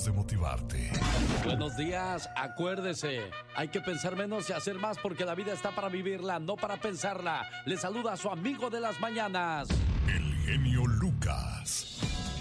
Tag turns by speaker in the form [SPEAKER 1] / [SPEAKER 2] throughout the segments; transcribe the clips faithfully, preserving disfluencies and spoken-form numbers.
[SPEAKER 1] de motivarte.
[SPEAKER 2] Buenos días, acuérdese, hay que pensar menos y hacer más porque la vida está para vivirla, no para pensarla. Le saluda a su amigo de las mañanas,
[SPEAKER 1] el genio Lucas.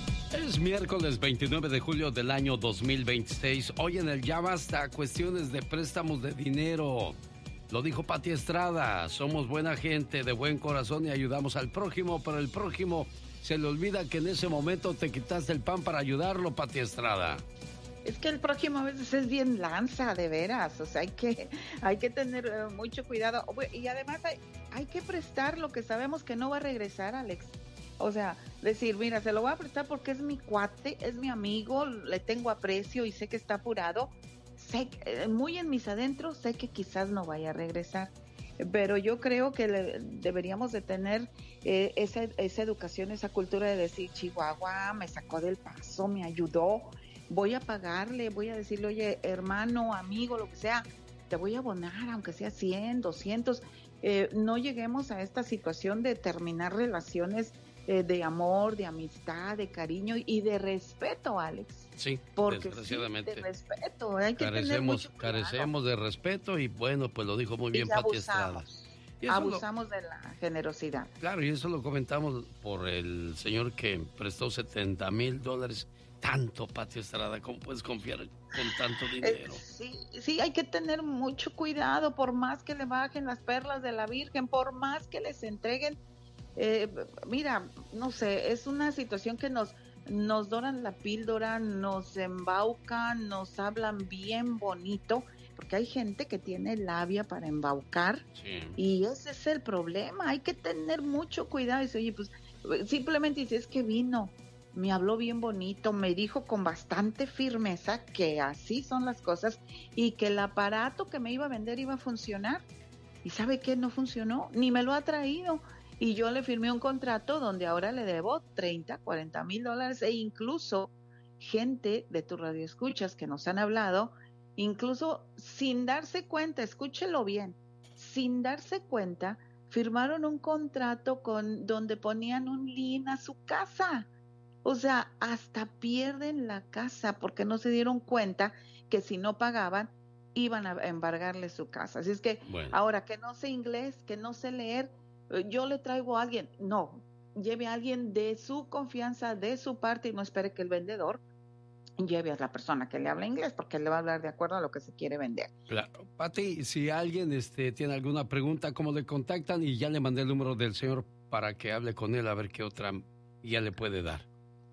[SPEAKER 2] Es miércoles veintinueve de julio del año dos mil veintiséis. Hoy en el Ya Basta, cuestiones de préstamos de dinero. Lo dijo Pati Estrada, somos buena gente, de buen corazón y ayudamos al prójimo, pero el prójimo se le olvida que en ese momento te quitaste el pan para ayudarlo, Pati Estrada.
[SPEAKER 3] Es que el prójimo a veces es bien lanza, de veras, o sea, hay que, hay que tener uh, mucho cuidado. Y además hay, hay que prestar lo que sabemos que no va a regresar, Alex. O sea, decir, mira, se lo voy a prestar porque es mi cuate, es mi amigo, le tengo aprecio y sé que está apurado. Sé, eh, muy en mis adentros, sé que quizás no vaya a regresar. Pero yo creo que le, deberíamos de tener eh, esa, esa educación, esa cultura de decir, Chihuahua me sacó del paso, me ayudó, voy a pagarle, voy a decirle, oye, hermano, amigo, lo que sea, te voy a abonar, aunque sea cien, doscientos. Eh, no lleguemos a esta situación de terminar relaciones eh, de amor, de amistad, de cariño y de respeto, Alex.
[SPEAKER 2] Sí,
[SPEAKER 3] porque
[SPEAKER 2] desgraciadamente.
[SPEAKER 3] Sí, de respeto, hay que
[SPEAKER 2] carecemos,
[SPEAKER 3] tener mucho cuidado.
[SPEAKER 2] Carecemos de respeto y bueno, pues lo dijo muy bien Pati Estrada.
[SPEAKER 3] Abusamos lo, de la generosidad.
[SPEAKER 2] Claro, y eso lo comentamos por el señor que prestó setenta mil dólares. Tanto, Pati Estrada, ¿cómo puedes confiar con tanto dinero?
[SPEAKER 3] Eh, sí, sí, hay que tener mucho cuidado, por más que le bajen las perlas de la Virgen, por más que les entreguen. Eh, mira, no sé, es una situación que nos, nos doran la píldora, nos embaucan, nos hablan bien bonito, porque hay gente que tiene labia para embaucar, sí. Y ese es el problema, hay que tener mucho cuidado. Y dice, oye, pues simplemente dice, es que vino, me habló bien bonito, me dijo con bastante firmeza que así son las cosas y que el aparato que me iba a vender iba a funcionar. ¿Y sabe qué? No funcionó, ni me lo ha traído. Y yo le firmé un contrato donde ahora le debo treinta, cuarenta mil dólares e incluso gente de tu radio escuchas que nos han hablado, incluso sin darse cuenta, escúchelo bien, sin darse cuenta, firmaron un contrato con donde ponían un lien a su casa. O sea, hasta pierden la casa porque no se dieron cuenta que si no pagaban iban a embargarle su casa. Así es que bueno. Ahora que no sé inglés, que no sé leer, yo le traigo a alguien. No, lleve a alguien de su confianza, de su parte y no espere que el vendedor lleve a la persona que le habla inglés porque le va a hablar de acuerdo a lo que se quiere vender.
[SPEAKER 2] Claro. Pati, si alguien este, tiene alguna pregunta, ¿cómo le contactan? Y ya le mandé el número del señor para que hable con él a ver qué otra ya le puede dar.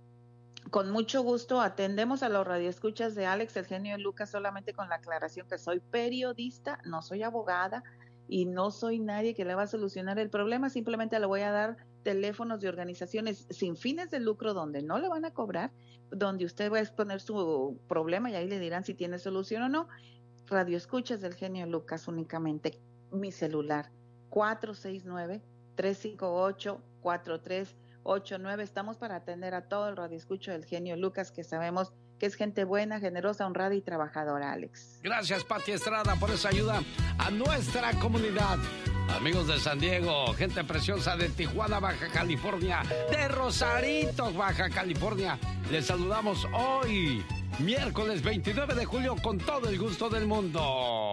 [SPEAKER 3] Con mucho gusto atendemos a los radioescuchas de Alex, el genio Lucas, solamente con la aclaración que soy periodista, no soy abogada y no soy nadie que le va a solucionar el problema, simplemente le voy a dar teléfonos de organizaciones sin fines de lucro donde no le van a cobrar, donde usted va a exponer su problema y ahí le dirán si tiene solución o no. Radioescuchas del genio Lucas únicamente, mi celular cuatro seis nueve, tres cinco ocho, cuatro tres ocho nueve. Estamos para atender a todo el radioescucho del genio Lucas, que sabemos que es gente buena, generosa, honrada y trabajadora, Alex.
[SPEAKER 2] Gracias, Pati Estrada, por esa ayuda a nuestra comunidad. Amigos de San Diego, gente preciosa de Tijuana, Baja California, de Rosarito, Baja California. Les saludamos hoy, miércoles veintinueve de julio, con todo el gusto del mundo.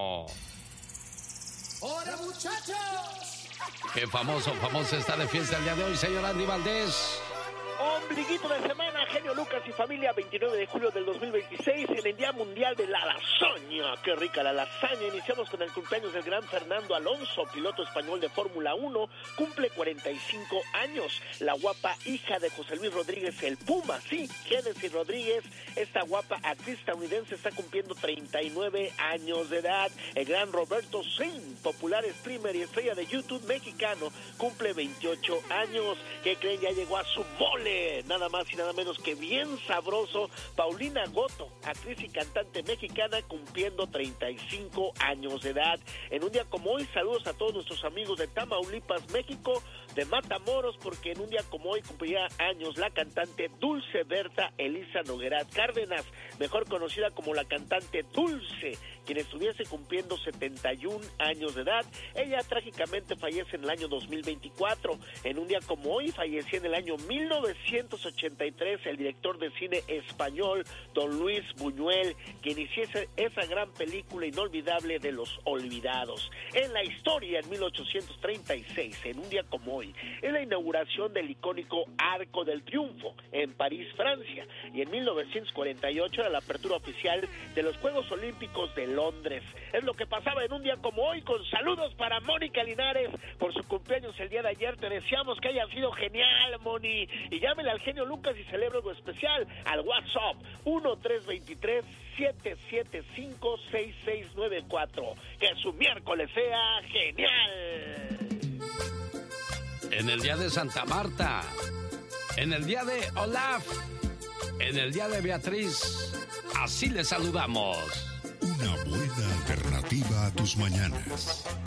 [SPEAKER 4] ¡Hola, muchachos!
[SPEAKER 2] Qué famoso, famoso está de fiesta el día de hoy, señor Andy Valdés.
[SPEAKER 5] Ombliguito de semana, genio Lucas y familia, veintinueve de julio del dos mil veintiséis, en el Día Mundial de la Lasaña. ¡Qué rica la lasaña! Iniciamos con el cumpleaños del gran Fernando Alonso, piloto español de Fórmula uno, cumple cuarenta y cinco años. La guapa hija de José Luis Rodríguez, el Puma, sí, Génesis Rodríguez, esta guapa actriz estadounidense está cumpliendo treinta y nueve años de edad. El gran Roberto Sin, popular streamer y estrella de YouTube mexicano, cumple veintiocho años. ¿Qué creen? Ya llegó a su mole. Nada más y nada menos que bien sabroso, Paulina Goto, actriz y cantante mexicana, cumpliendo treinta y cinco años de edad. En un día como hoy, saludos a todos nuestros amigos de Tamaulipas, México, de Matamoros, porque en un día como hoy cumplirá años la cantante Dulce Berta Elisa Noguerat Cárdenas, mejor conocida como la cantante Dulce, quien estuviese cumpliendo setenta y un años de edad. Ella trágicamente fallece en el año dos mil veinticuatro. En un día como hoy fallecía en el año mil novecientos ochenta y tres el director de cine español don Luis Buñuel, quien hiciese esa gran película inolvidable de Los Olvidados. En la historia, en mil ochocientos treinta y seis, en un día como hoy, es la inauguración del icónico Arco del Triunfo en París, Francia, y en mil novecientos cuarenta y ocho era la apertura oficial de los Juegos Olímpicos de Londres. Es lo que pasaba en un día como hoy, con saludos para Mónica Linares por su cumpleaños el día de ayer. Te deseamos que haya sido genial, Moni, y llámele al genio Lucas y celebra algo especial al WhatsApp uno tres dos tres, siete siete cinco, seis seis nueve cuatro. Que su miércoles sea genial.
[SPEAKER 2] En el día de Santa Marta, en el día de Olaf, en el día de Beatriz, así les saludamos.
[SPEAKER 1] Una buena alternativa a tus mañanas.